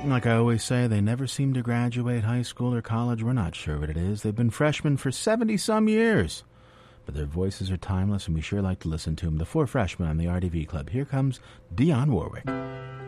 Like I always say, they never seem to graduate high school or college. We're not sure what it is. They've been freshmen for 70-some years. But their voices are timeless, and we sure like to listen to them. The Four Freshmen on the RDV Club. Here comes Dionne Warwick.